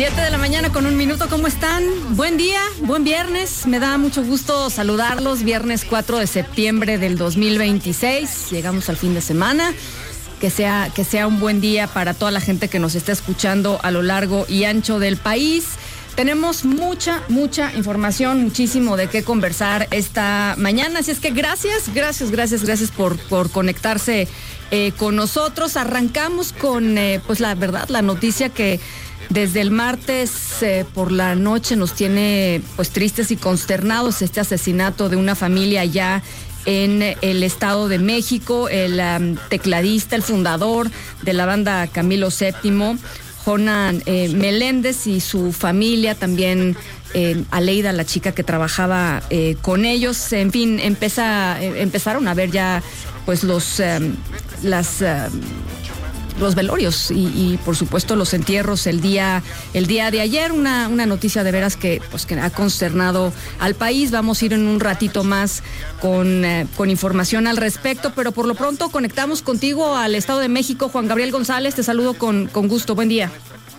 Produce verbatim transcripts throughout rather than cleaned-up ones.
Siete de la mañana con un minuto, ¿cómo están? Buen día, buen viernes, me da mucho gusto saludarlos, viernes cuatro de septiembre del dos mil veintiséis, llegamos al fin de semana, que sea, que sea un buen día para toda la gente que nos está escuchando a lo largo y ancho del país. Tenemos mucha, mucha información, muchísimo de qué conversar esta mañana, así es que gracias, gracias, gracias, gracias por, por conectarse eh, con nosotros. Arrancamos con, eh, pues la verdad, la noticia que desde el martes eh, por la noche nos tiene pues tristes y consternados, este asesinato de una familia allá en el Estado de México, el um, tecladista, el fundador de la banda Camilo séptimo, Jonan eh, Meléndez, y su familia, también eh, Aleida, la chica que trabajaba eh, con ellos. En fin, empieza, eh, empezaron a ver ya pues los um, las um, los velorios y, y por supuesto los entierros el día el día de ayer. Una, una noticia de veras que, pues, que ha consternado al país. Vamos a ir en un ratito más con, eh, con información al respecto, pero por lo pronto conectamos contigo al Estado de México. Juan Gabriel González, te saludo con, con gusto. Buen día.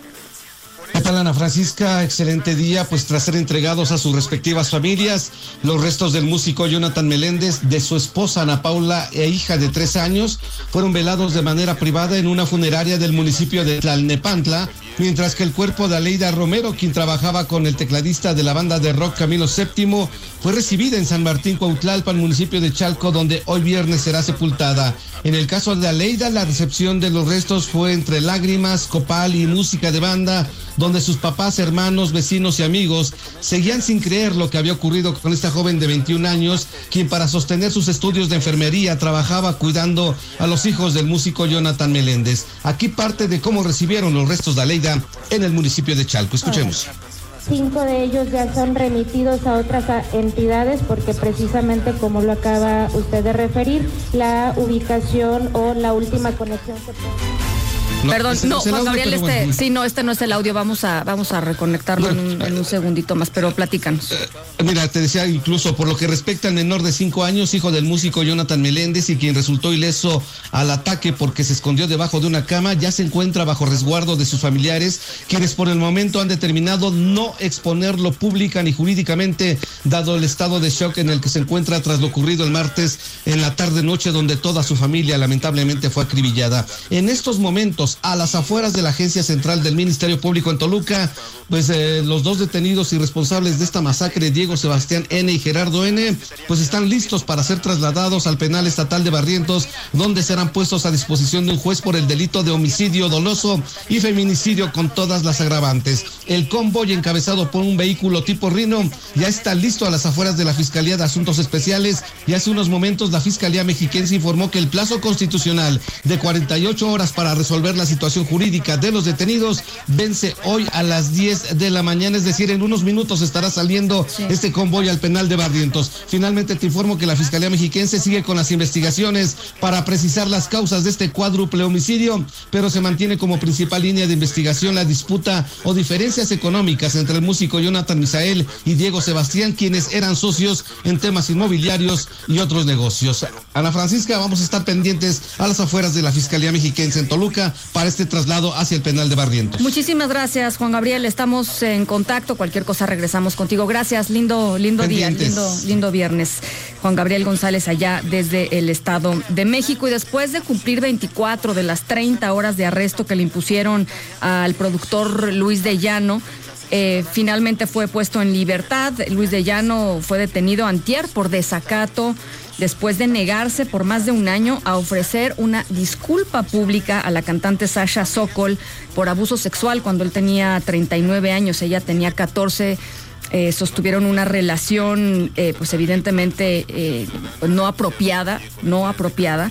¿Qué tal, Ana Francisca? Excelente día, pues tras ser entregados a sus respectivas familias, los restos del músico Jonathan Meléndez, de su esposa Ana Paula e hija de tres años, fueron velados de manera privada en una funeraria del municipio de Tlalnepantla, mientras que el cuerpo de Aleida Romero, quien trabajaba con el tecladista de la banda de rock Camilo séptimo, fue recibida en San Martín Cuautlalpan, municipio de Chalco, donde hoy viernes será sepultada. En el caso de Aleida, la recepción de los restos fue entre lágrimas, copal y música de banda, donde sus papás, hermanos, vecinos y amigos seguían sin creer lo que había ocurrido con esta joven de veintiún años, quien para sostener sus estudios de enfermería trabajaba cuidando a los hijos del músico Jonathan Meléndez. Aquí parte de cómo recibieron los restos de Aleida en el municipio de Chalco. Escuchemos. Cinco de ellos ya son remitidos a otras entidades porque precisamente, como lo acaba usted de referir, la ubicación o la última conexión se puede... No, Perdón, no, Juan audio, Gabriel, este, bueno. sí, no, este no es el audio, vamos a, vamos a reconectarlo bueno, en, un, en un segundito más, pero platícanos. Eh, mira, te decía incluso por lo que respecta al menor de cinco años, hijo del músico Jonathan Meléndez, y quien resultó ileso al ataque porque se escondió debajo de una cama, ya se encuentra bajo resguardo de sus familiares, quienes por el momento han determinado no exponerlo pública ni jurídicamente, dado el estado de shock en el que se encuentra tras lo ocurrido el martes en la tarde-noche, donde toda su familia lamentablemente fue acribillada. En estos momentos, a las afueras de la Agencia Central del Ministerio Público en Toluca, pues eh, los dos detenidos y responsables de esta masacre, Diego Sebastián N. y Gerardo N., pues están listos para ser trasladados al penal estatal de Barrientos, donde serán puestos a disposición de un juez por el delito de homicidio doloso y feminicidio con todas las agravantes. El convoy, encabezado por un vehículo tipo Rino, ya está listo a las afueras de la Fiscalía de Asuntos Especiales, y hace unos momentos la Fiscalía Mexiquense informó que el plazo constitucional de cuarenta y ocho horas para resolver la situación jurídica de los detenidos vence hoy a las diez de la mañana, es decir, en unos minutos estará saliendo sí. este convoy al penal de Barrientos. Finalmente te informo que la Fiscalía Mexiquense sigue con las investigaciones para precisar las causas de este cuádruple homicidio, pero se mantiene como principal línea de investigación la disputa o diferencias económicas entre el músico Jonathan Misael y Diego Sebastián, quienes eran socios en temas inmobiliarios y otros negocios. Ana Francisca, vamos a estar pendientes a las afueras de la Fiscalía Mexiquense en Toluca para este traslado hacia el penal de Barrientos. Muchísimas gracias, Juan Gabriel, estamos en contacto, cualquier cosa regresamos contigo. Gracias, lindo lindo Pendientes. día, lindo lindo viernes. Juan Gabriel González allá desde el Estado de México. Y después de cumplir veinticuatro de las treinta horas de arresto que le impusieron al productor Luis de Llano, Eh, finalmente fue puesto en libertad. Luis de Llano fue detenido antier por desacato después de negarse por más de un año a ofrecer una disculpa pública a la cantante Sasha Sokol por abuso sexual cuando él tenía treinta y nueve años, ella tenía catorce. Eh, sostuvieron una relación eh, pues evidentemente eh, no apropiada, no apropiada.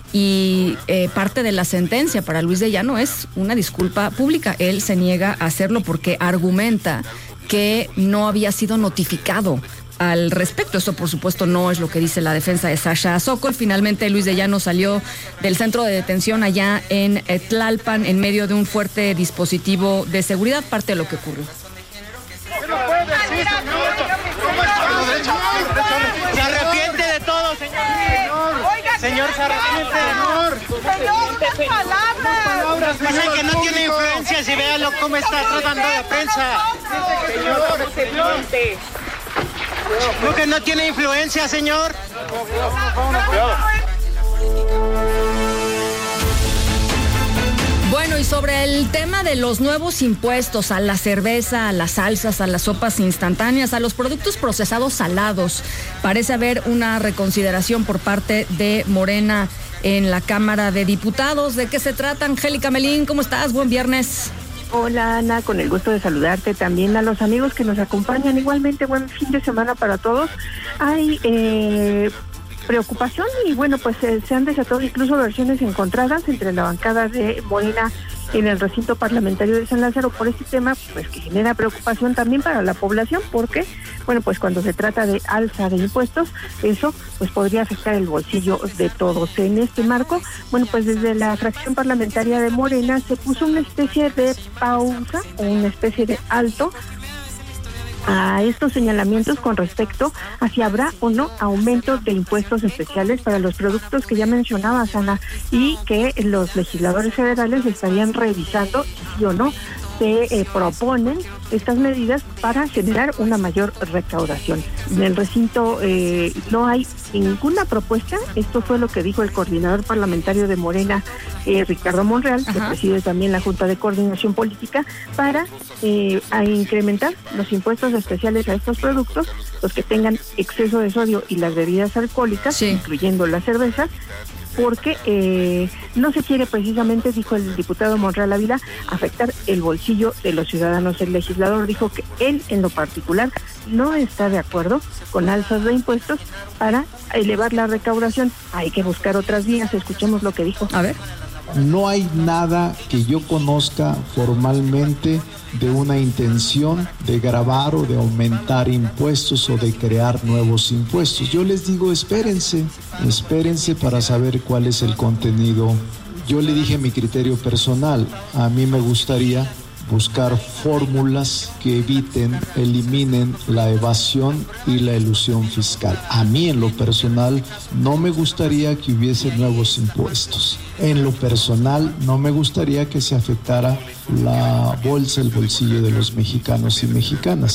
Y eh, parte de la sentencia para Luis de Llano es una disculpa pública. Él se niega a hacerlo porque argumenta que no había sido notificado al respecto. Eso, por supuesto, no es lo que dice la defensa de Sasha Sokol. Finalmente, Luis de Llano salió del centro de detención allá en Tlalpan en medio de un fuerte dispositivo de seguridad, parte de lo que ocurrió. Se arrepiente de todo, señor. Señor, se arrepiente, señor. Señor, unas palabras. Pues es que no tiene influencias y véalo cómo está tratando la prensa. Señor, señor. ¿No que no tiene influencia, señor? Bueno, y sobre el tema de los nuevos impuestos a la cerveza, a las salsas, a las sopas instantáneas, a los productos procesados salados, parece haber una reconsideración por parte de Morena en la Cámara de Diputados. ¿De qué se trata? Angélica Melín, ¿cómo estás? Buen viernes. Hola, Ana, con el gusto de saludarte, también a los amigos que nos acompañan. Igualmente, buen fin de semana para todos. Hay eh, preocupación y bueno, pues eh, se han desatado incluso versiones encontradas entre la bancada de Morena en el recinto parlamentario de San Lázaro por este tema, pues que genera preocupación también para la población, porque, bueno, pues cuando se trata de alza de impuestos, eso pues podría afectar el bolsillo de todos. En este marco, bueno, pues desde la fracción parlamentaria de Morena se puso una especie de pausa o una especie de alto a estos señalamientos con respecto a si habrá o no aumento de impuestos especiales para los productos que ya mencionabas, Ana, y que los legisladores federales estarían revisando si sí o no se eh, proponen estas medidas para generar una mayor recaudación. En el recinto eh, no hay ninguna propuesta. Esto fue lo que dijo el coordinador parlamentario de Morena, eh, Ricardo Monreal, Ajá. que preside también la Junta de Coordinación Política, para eh, a incrementar los impuestos especiales a estos productos, los que tengan exceso de sodio y las bebidas alcohólicas, sí. incluyendo la cerveza, porque eh, no se quiere precisamente, dijo el diputado Monreal Ávila, afectar el bolsillo de los ciudadanos. El legislador dijo que él, en lo particular, no está de acuerdo con alzas de impuestos para elevar la recaudación. Hay que buscar otras vías. Escuchemos lo que dijo. A ver. No hay nada que yo conozca formalmente de una intención de gravar o de aumentar impuestos o de crear nuevos impuestos. Yo les digo, espérense, espérense para saber cuál es el contenido. Yo le dije mi criterio personal, a mí me gustaría buscar fórmulas que eviten, eliminen la evasión y la elusión fiscal. A mí, en lo personal, no me gustaría que hubiese nuevos impuestos. En lo personal, no me gustaría que se afectara la bolsa, el bolsillo de los mexicanos y mexicanas.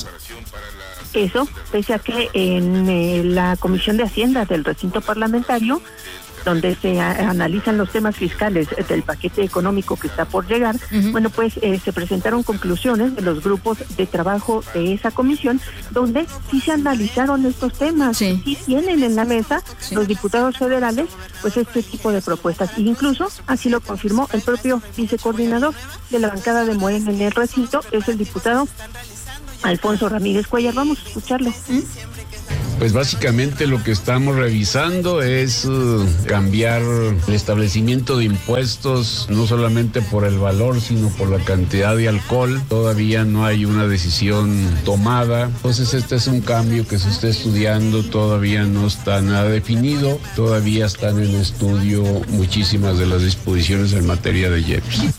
Eso, pese a que en eh, la Comisión de Hacienda del recinto parlamentario, donde se a, analizan los temas fiscales del paquete económico que está por llegar, uh-huh. bueno, pues eh, se presentaron conclusiones de los grupos de trabajo de esa comisión, donde sí se analizaron estos temas, sí, sí tienen en la mesa sí. los diputados federales, pues este tipo de propuestas. E incluso, así lo confirmó el propio vicecoordinador de la bancada de Morena en el recinto, es el diputado Alfonso Ramírez Cuellar. Vamos a escucharlo. ¿Mm? Pues básicamente lo que estamos revisando es uh, cambiar el establecimiento de impuestos, no solamente por el valor, sino por la cantidad de alcohol. Todavía no hay una decisión tomada. Entonces este es un cambio que se está estudiando, todavía no está nada definido. Todavía están en estudio muchísimas de las disposiciones en materia de I E P S.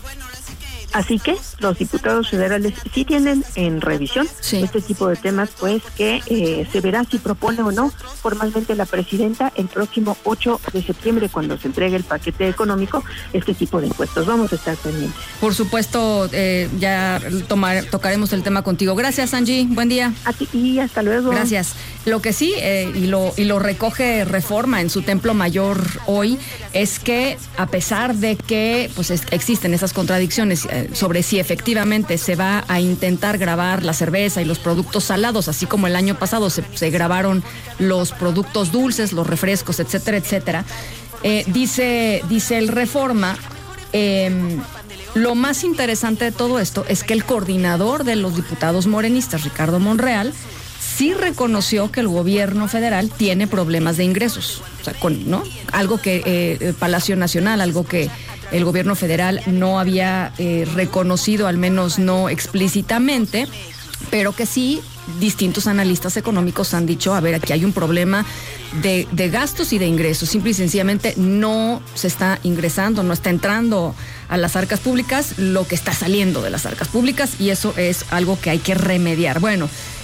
Así que los diputados federales sí tienen en revisión sí. este tipo de temas, pues que eh, se verá si propone o no formalmente la presidenta el próximo ocho de septiembre, cuando se entregue el paquete económico, este tipo de impuestos. Vamos a estar pendientes. Por supuesto, eh, ya tomar, tocaremos el tema contigo. Gracias, Angie. Buen día. A ti y hasta luego. Gracias. Lo que sí, eh, y, lo, y lo recoge Reforma en su templo mayor hoy, es que a pesar de que pues es, existen esas contradicciones eh, sobre si efectivamente se va a intentar gravar la cerveza y los productos salados, así como el año pasado se, se gravaron los productos dulces, los refrescos, etcétera, etcétera, eh, dice, dice el Reforma, eh, lo más interesante de todo esto es que el coordinador de los diputados morenistas, Ricardo Monreal, sí reconoció que el gobierno federal tiene problemas de ingresos, o sea, con, ¿no? Algo que eh, Palacio Nacional, algo que el gobierno federal no había eh, reconocido, al menos no explícitamente, pero que sí distintos analistas económicos han dicho, a ver, aquí hay un problema de, de gastos y de ingresos. Simple y sencillamente no se está ingresando, no está entrando a las arcas públicas lo que está saliendo de las arcas públicas, y eso es algo que hay que remediar. Bueno,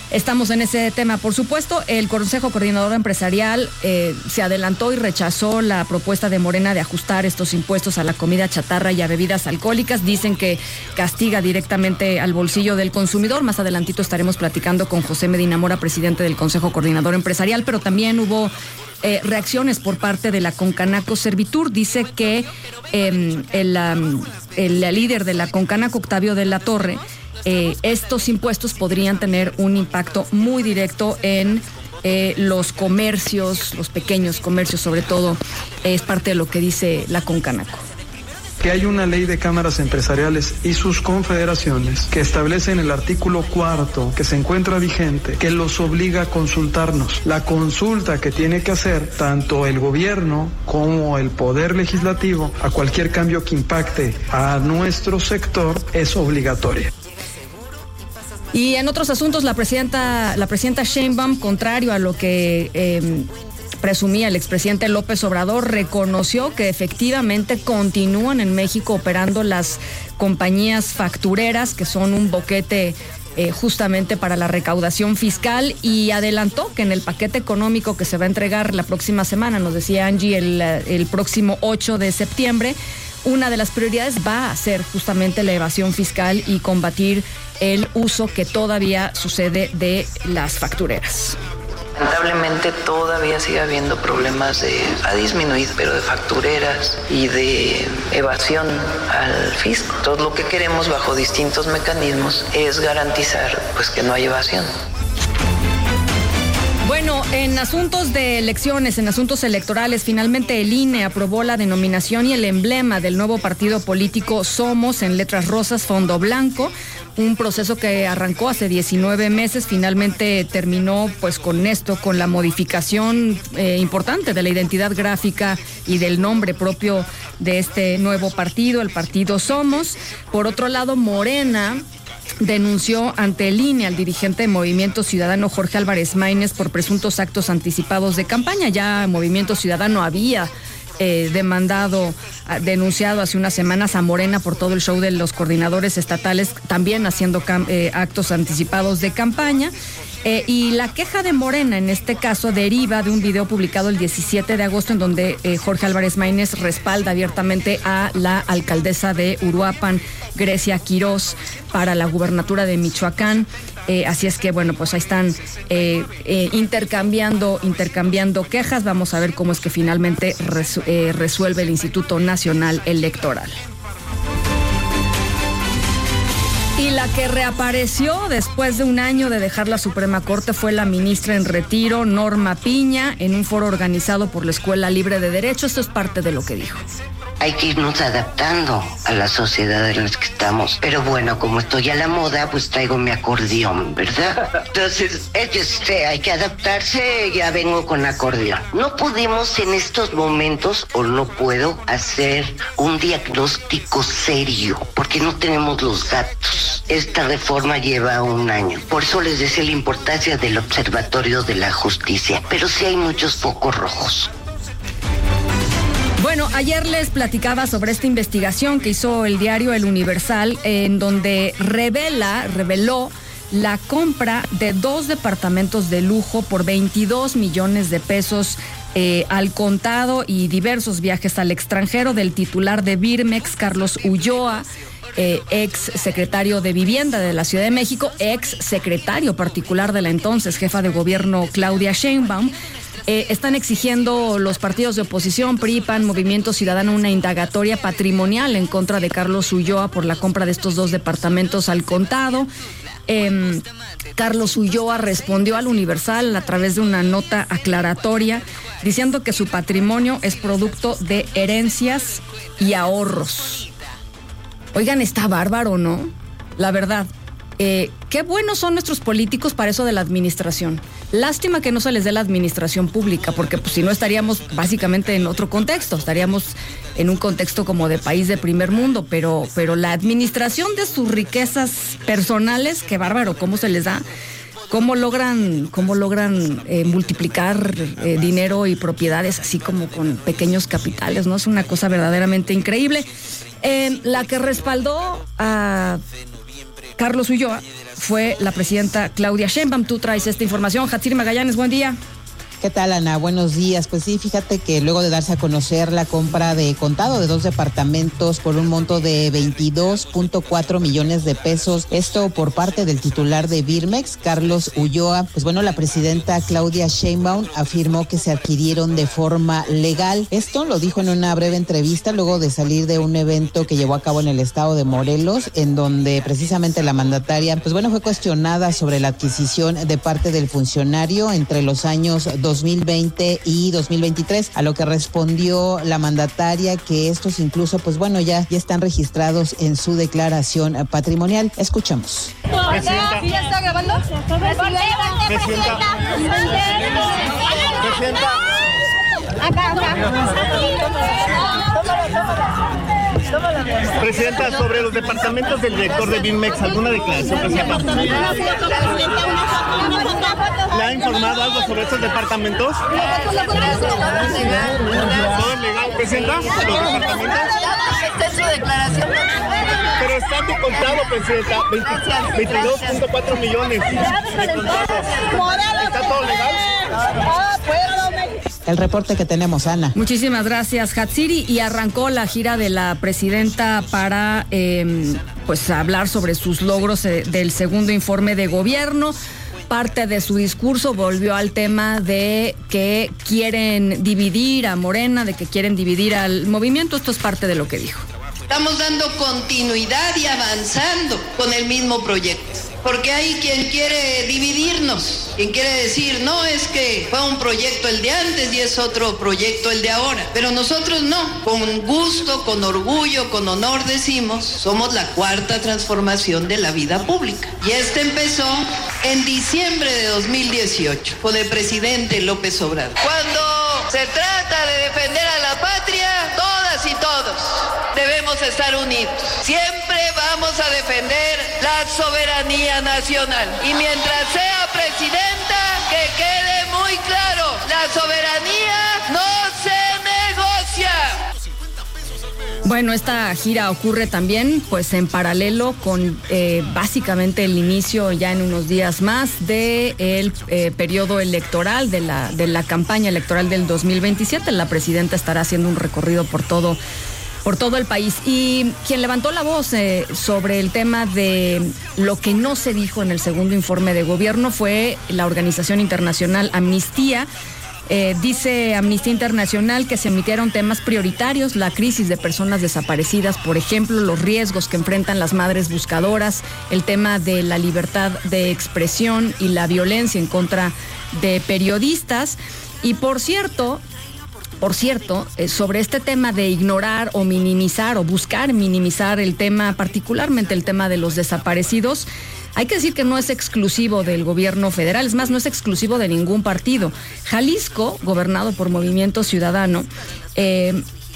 estamos en ese tema. Por supuesto, el Consejo Coordinador Empresarial eh, se adelantó y rechazó la propuesta de Morena de ajustar estos impuestos a la comida chatarra y a bebidas alcohólicas. Dicen que castiga directamente al bolsillo del consumidor. Más adelantito estaremos platicando con José Medina Mora, presidente del Consejo Coordinador Empresarial, pero también hubo eh, reacciones por parte de la Concanaco Servitur. Dice que eh, el, um, el, el líder de la Concanaco, Octavio de la Torre, Eh, estos impuestos podrían tener un impacto muy directo en eh, los comercios, los pequeños comercios sobre todo. Es parte de lo que dice la Concanaco. Que hay una ley de cámaras empresariales y sus confederaciones que establece en el artículo cuarto, que se encuentra vigente, que los obliga a consultarnos. La consulta que tiene que hacer tanto el gobierno como el poder legislativo a cualquier cambio que impacte a nuestro sector es obligatoria. Y en otros asuntos, la presidenta, la presidenta Sheinbaum, contrario a lo que eh, presumía el expresidente López Obrador, reconoció que efectivamente continúan en México operando las compañías factureras, que son un boquete eh, justamente para la recaudación fiscal, y adelantó que en el paquete económico que se va a entregar la próxima semana, nos decía Angie, el, el próximo ocho de septiembre, una de las prioridades va a ser justamente la evasión fiscal y combatir el uso que todavía sucede de las factureras. Lamentablemente todavía sigue habiendo problemas de, ha disminuido, pero de factureras y de evasión al fisco. Todo lo que queremos bajo distintos mecanismos es garantizar pues que no hay evasión. Bueno, en asuntos de elecciones, en asuntos electorales, finalmente el I N E aprobó la denominación y el emblema del nuevo partido político Somos en letras rosas, fondo blanco. Un proceso que arrancó hace diecinueve meses, finalmente terminó pues con esto, con la modificación eh, importante de la identidad gráfica y del nombre propio de este nuevo partido, el partido Somos. Por otro lado, Morena denunció ante el I N E al dirigente de Movimiento Ciudadano Jorge Álvarez Maínez por presuntos actos anticipados de campaña. Ya Movimiento Ciudadano había eh, demandado, denunciado hace unas semanas a Morena por todo el show de los coordinadores estatales, también haciendo cam- eh, actos anticipados de campaña. Eh, y la queja de Morena, en este caso, deriva de un video publicado el diecisiete de agosto en donde eh, Jorge Álvarez Maínez respalda abiertamente a la alcaldesa de Uruapan, Grecia Quirós, para la gubernatura de Michoacán. Eh, así es que, bueno, pues ahí están eh, eh, intercambiando, intercambiando quejas. Vamos a ver cómo es que finalmente resu- eh, resuelve el Instituto Nacional Electoral. Y la que reapareció después de un año de dejar la Suprema Corte fue la ministra en retiro, Norma Piña, en un foro organizado por la Escuela Libre de Derecho. Esto es parte de lo que dijo. Hay que irnos adaptando a la sociedad en la que estamos. Pero bueno, como estoy a la moda, pues traigo mi acordeón, ¿verdad? Entonces, este, hay que adaptarse, ya vengo con acordeón. No pudimos en estos momentos, o no puedo, hacer un diagnóstico serio, porque no tenemos los datos. Esta reforma lleva un año. Por eso les decía la importancia del Observatorio de la Justicia. Pero sí hay muchos focos rojos. Bueno, ayer les platicaba sobre esta investigación que hizo el diario El Universal, en donde revela, reveló la compra de dos departamentos de lujo por veintidós millones de pesos eh, al contado y diversos viajes al extranjero del titular de Birmex, Carlos Ulloa, eh, ex secretario de Vivienda de la Ciudad de México, ex secretario particular de la entonces jefa de gobierno Claudia Sheinbaum. Eh, están exigiendo los partidos de oposición, P R I, P A N, Movimiento Ciudadano, una indagatoria patrimonial en contra de Carlos Ulloa por la compra de estos dos departamentos al contado. Eh, Carlos Ulloa respondió al Universal a través de una nota aclaratoria diciendo que su patrimonio es producto de herencias y ahorros. Oigan, está bárbaro, ¿no? La verdad. Eh, qué buenos son nuestros políticos para eso de la administración. Lástima que no se les dé la administración pública, porque pues si no estaríamos básicamente en otro contexto, estaríamos en un contexto como de país de primer mundo, pero, pero la administración de sus riquezas personales, qué bárbaro, cómo se les da, cómo logran, cómo logran eh, multiplicar eh, dinero y propiedades así como con pequeños capitales, ¿no? Es una cosa verdaderamente increíble. Eh, la que respaldó a Carlos Ulloa fue la presidenta Claudia Sheinbaum. Tú traes esta información. Hatsiri Magallanes, buen día. ¿Qué tal, Ana? Buenos días. Pues sí, fíjate que luego de darse a conocer la compra de contado de dos departamentos por un monto de veintidós punto cuatro millones de pesos, esto por parte del titular de Birmex, Carlos Ulloa, pues bueno, la presidenta Claudia Sheinbaum afirmó que se adquirieron de forma legal. Esto lo dijo en una breve entrevista luego de salir de un evento que llevó a cabo en el estado de Morelos, en donde precisamente la mandataria, pues bueno, fue cuestionada sobre la adquisición de parte del funcionario entre los años dos mil veinte y dos mil veintitrés, a lo que respondió la mandataria que estos incluso, pues bueno, ya, ya están registrados en su declaración patrimonial. Escuchamos. Presidenta. ¿Sí ya está grabando? Presidenta. Presidenta. Presidenta. Acá, acá. Presidenta, sobre los departamentos del director de Birmex, ¿alguna declaración, presidenta? ¿Le ha informado algo sobre estos departamentos? ¿Todo es legal, presidenta? ¿Los departamentos? Esta es su declaración. Pero están de contado, presidenta, veintidós punto cuatro millones de contados. ¿Está todo legal? El reporte que tenemos, Ana. Muchísimas gracias, Hatsiri. Y arrancó la gira de la presidenta para eh, pues hablar sobre sus logros eh, del segundo informe de gobierno. Parte de su discurso volvió al tema de que quieren dividir a Morena, de que quieren dividir al movimiento. Esto es parte de lo que dijo. Estamos dando continuidad y avanzando con el mismo proyecto. Porque hay quien quiere dividirnos, quien quiere decir, no, es que fue un proyecto el de antes y es otro proyecto el de ahora. Pero nosotros no, con gusto, con orgullo, con honor decimos, somos la cuarta transformación de la vida pública. Y este empezó en diciembre de dos mil dieciocho, con el presidente López Obrador. Cuando se trata de defender a la patria, todas y todos debemos estar unidos. Siempre vamos a defender la soberanía nacional. Y mientras sea presidenta, que quede muy claro, la soberanía no se negocia. Bueno, esta gira ocurre también pues en paralelo con eh, básicamente el inicio ya en unos días más del de eh, periodo electoral, de la, de la campaña electoral del dos mil veintisiete. La presidenta estará haciendo un recorrido por todo por todo el país. Y quien levantó la voz eh, sobre el tema de lo que no se dijo en el segundo informe de gobierno fue la organización internacional Amnistía. Eh, dice Amnistía Internacional que se emitieron temas prioritarios, la crisis de personas desaparecidas, por ejemplo, los riesgos que enfrentan las madres buscadoras, el tema de la libertad de expresión y la violencia en contra de periodistas. Y por cierto, Por cierto, eh, sobre este tema de ignorar o minimizar o buscar minimizar el tema, particularmente el tema de los desaparecidos, hay que decir que no es exclusivo del gobierno federal, es más, no es exclusivo de ningún partido. Jalisco, gobernado por Movimiento Ciudadano, eh,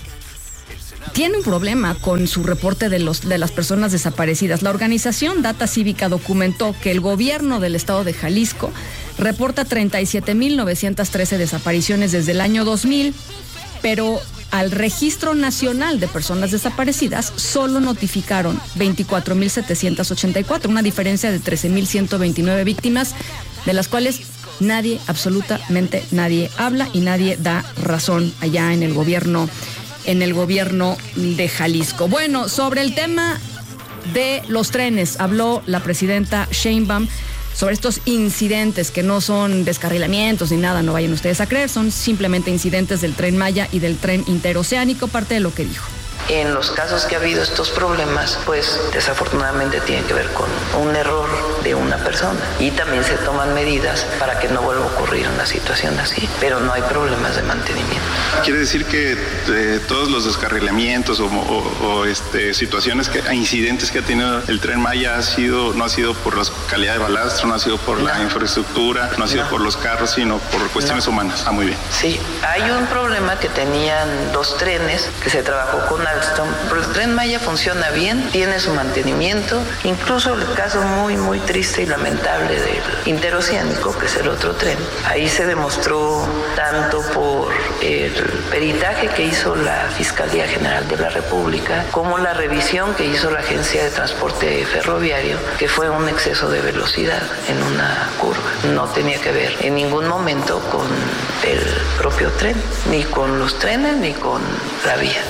tiene un problema con su reporte de, los, de las personas desaparecidas. La organización Data Cívica documentó que el gobierno del estado de Jalisco reporta treinta y siete mil novecientas trece desapariciones desde el año dos mil, pero al Registro Nacional de Personas Desaparecidas solo notificaron veinticuatro mil setecientas ochenta y cuatro, una diferencia de trece mil ciento veintinueve víctimas, de las cuales nadie, absolutamente nadie habla y nadie da razón allá en el gobierno en el gobierno de Jalisco. Bueno, sobre el tema de los trenes, habló la presidenta Sheinbaum sobre estos incidentes que no son descarrilamientos ni nada, no vayan ustedes a creer, son simplemente incidentes del Tren Maya y del Tren Interoceánico, parte de lo que dijo. En los casos que ha habido estos problemas, pues desafortunadamente tienen que ver con un error de una persona y también se toman medidas para que no vuelva a ocurrir una situación así, pero no hay problemas de mantenimiento. Quiere decir que eh, todos los descarrilamientos o, o, o este, situaciones, que, incidentes que ha tenido el Tren Maya ha sido, no ha sido por la calidad de balastro, no ha sido por no. la infraestructura, no ha sido no. por los carros, sino por cuestiones no. humanas. Ah, muy bien. Sí, hay un problema que tenían dos trenes que se trabajó con Alstom, pero el Tren Maya funciona bien, tiene su mantenimiento, incluso el caso muy, muy triste y lamentable del interoceánico, que es el otro tren. Ahí se demostró tanto por el peritaje que hizo la Fiscalía General de la República como la revisión que hizo la Agencia de Transporte Ferroviario, que fue un exceso de velocidad en una curva. No tenía que ver en ningún momento con el propio tren, ni con los trenes, ni con la vía.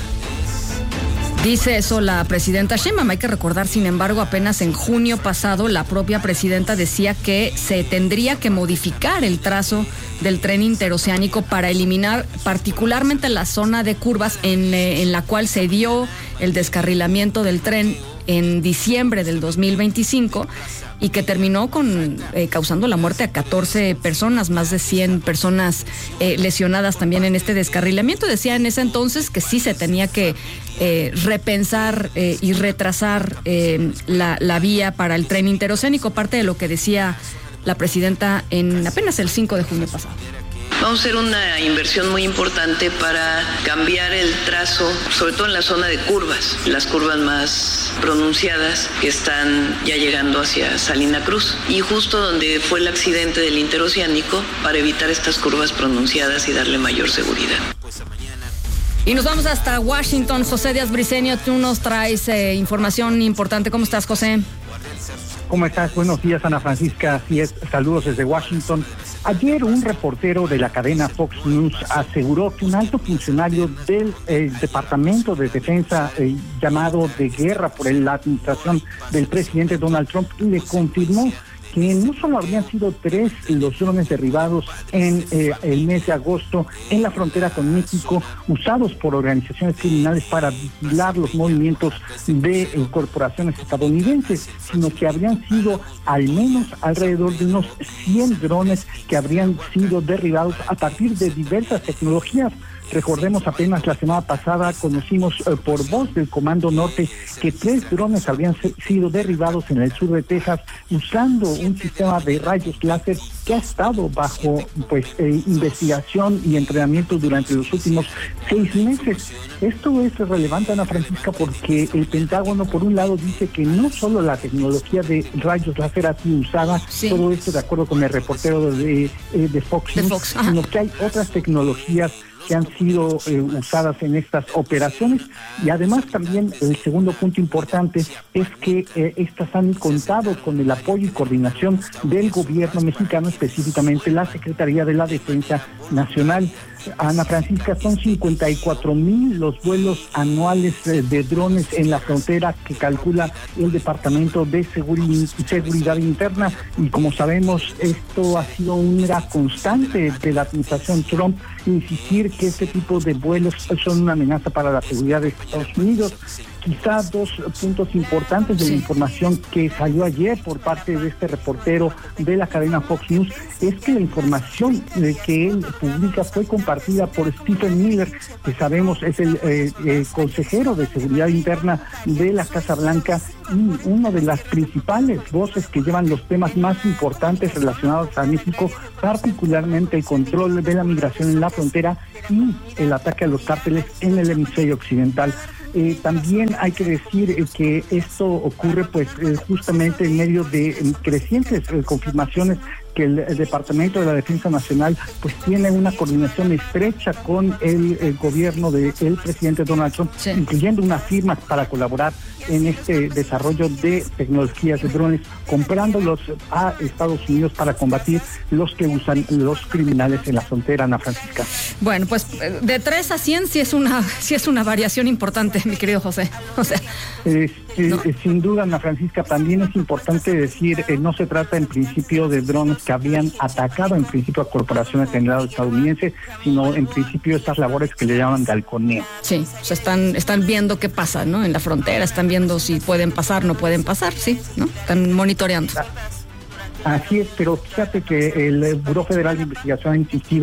Dice eso la presidenta Sheinbaum. Hay que recordar, sin embargo, apenas en junio pasado la propia presidenta decía que se tendría que modificar el trazo del tren interoceánico para eliminar particularmente la zona de curvas en, eh, en la cual se dio el descarrilamiento del tren en diciembre del dos mil veinticinco y que terminó con eh, causando la muerte a catorce personas, más de cien personas eh, lesionadas también en este descarrilamiento. Decía en ese entonces que sí se tenía que eh, repensar eh, y retrasar eh, la, la vía para el tren interoceánico, parte de lo que decía la presidenta en apenas el cinco de junio pasado. Vamos a hacer una inversión muy importante para cambiar el trazo, sobre todo en la zona de curvas, las curvas más pronunciadas que están ya llegando hacia Salina Cruz y justo donde fue el accidente del interoceánico, para evitar estas curvas pronunciadas y darle mayor seguridad. Y nos vamos hasta Washington. José Díaz Briceño, tú nos traes eh, información importante. ¿Cómo estás, José? ¿Cómo estás? Buenos días, Ana Francisca. Así es, saludos desde Washington. Ayer un reportero de la cadena Fox News aseguró que un alto funcionario del eh, Departamento de Defensa eh, llamado de guerra por la administración del presidente Donald Trump le confirmó que no solo habrían sido tres los drones derribados en eh, el mes de agosto en la frontera con México, usados por organizaciones criminales para vigilar los movimientos de eh, corporaciones estadounidenses, sino que habrían sido al menos alrededor de unos cien drones que habrían sido derribados a partir de diversas tecnologías. Recordemos, apenas la semana pasada conocimos eh, por voz del Comando Norte que tres drones habrían sido derribados en el sur de Texas usando un sistema de rayos láser que ha estado bajo pues eh, investigación y entrenamiento durante los últimos seis meses. Esto es relevante, Ana Francisca, porque el Pentágono, por un lado, dice que no solo la tecnología de rayos láser ha sido usada, sí. Todo esto de acuerdo con el reportero de, eh, de Fox News, Fox. Sino que hay otras tecnologías que han sido eh, usadas en estas operaciones, y además también el segundo punto importante es que eh, estas han contado con el apoyo y coordinación del gobierno mexicano, específicamente la Secretaría de la Defensa Nacional. Ana Francisca, son cincuenta y cuatro mil los vuelos anuales eh, de drones en la frontera que calcula el Departamento de Seguri- Seguridad Interna, y como sabemos esto ha sido una constante de la administración Trump, insistir que este tipo de vuelos son una amenaza para la seguridad de Estados Unidos. Quizá dos puntos importantes de sí. la información que salió ayer por parte de este reportero de la cadena Fox News es que la información que él publica fue compartida por Stephen Miller, que sabemos es el eh, eh, consejero de Seguridad Interna de la Casa Blanca y una de las principales voces que llevan los temas más importantes relacionados a México, particularmente el control de la migración en la frontera y el ataque a los cárteles en el hemisferio occidental. Eh, también hay que decir eh, que esto ocurre pues eh, justamente en medio de eh, crecientes eh, confirmaciones que el, el Departamento de la Defensa Nacional pues tiene una coordinación estrecha con el, el gobierno del presidente Donald Trump, sí. incluyendo unas firmas para colaborar en este desarrollo de tecnologías de drones, comprándolos a Estados Unidos para combatir los que usan los criminales en la frontera, Ana Francisca. Bueno, pues de tres a cien sí es una, sí es una variación importante, mi querido José. O sea, eh, no. eh, sin duda, Ana Francisca, también es importante decir, eh, no se trata en principio de drones que habrían atacado en principio a corporaciones en el lado estadounidense, sino en principio estas labores que le llaman de halconeo. Sí, o sea, están, están viendo qué pasa, ¿no? En la frontera, están viendo si pueden pasar, no pueden pasar, sí, ¿no? Están monitoreando. Así es, pero fíjate que el Buró Federal de Investigación ha insistido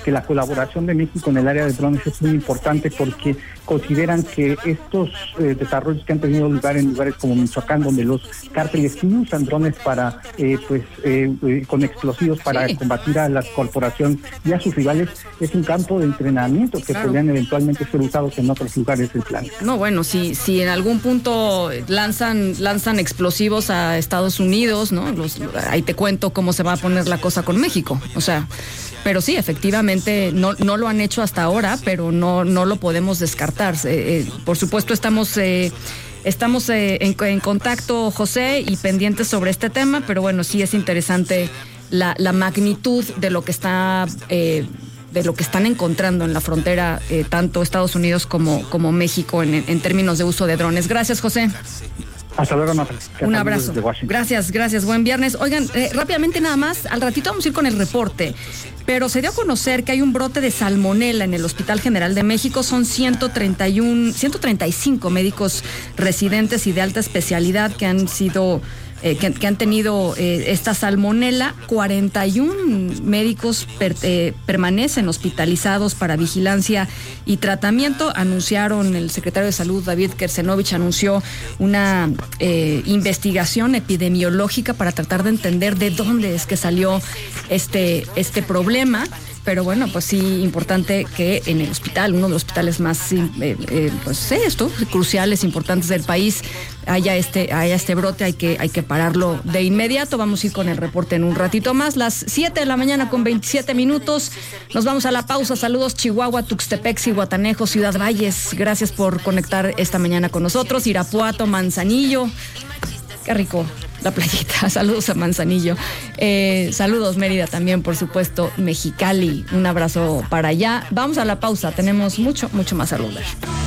que la colaboración de México en el área de drones es muy importante porque consideran que estos eh, desarrollos que han tenido lugar en lugares como Michoacán, donde los cárteles sí usan drones para, eh, pues, eh, eh, con explosivos para sí. combatir a las corporaciones y a sus rivales, es un campo de entrenamiento que claro. podrían eventualmente ser usados en otros lugares del planeta. No, bueno, si, si en algún punto lanzan, lanzan explosivos a Estados Unidos, ¿no? Los, ahí te cuento cómo se va a poner la cosa con México, o sea... Pero sí, efectivamente, no, no lo han hecho hasta ahora, pero no, no lo podemos descartar. Eh, eh, por supuesto, estamos, eh, estamos eh, en, en contacto, José, y pendientes sobre este tema, pero bueno, sí es interesante la, la magnitud de lo que está... Eh, de lo que están encontrando en la frontera, eh, tanto Estados Unidos como, como México, en, en términos de uso de drones. Gracias, José. Hasta luego, Natalia. Un abrazo. Gracias, gracias. Buen viernes. Oigan, eh, rápidamente nada más, al ratito vamos a ir con el reporte, pero se dio a conocer que hay un brote de salmonela en el Hospital General de México. Son ciento treinta y uno, ciento treinta y cinco médicos residentes y de alta especialidad que han sido... Eh, que, que han tenido eh, esta salmonela. Cuarenta y uno médicos per, eh, permanecen hospitalizados para vigilancia y tratamiento. Anunciaron, el secretario de Salud, David Kersenovich, anunció una eh, investigación epidemiológica para tratar de entender de dónde es que salió este, este problema. Pero bueno, pues sí, importante que en el hospital, uno de los hospitales más, eh, eh, pues esto, cruciales, importantes del país, haya este, haya este brote, hay que, hay que pararlo de inmediato. Vamos a ir con el reporte en un ratito más. Las siete de la mañana con veintisiete minutos. Nos vamos a la pausa. Saludos Chihuahua, Tuxtepec, Zihuatanejo, Ciudad Valles. Gracias por conectar esta mañana con nosotros. Irapuato, Manzanillo. Qué rico. La playita, saludos a Manzanillo, eh, saludos Mérida también, por supuesto, Mexicali, un abrazo para allá. Vamos a la pausa, tenemos mucho, mucho más a hablar.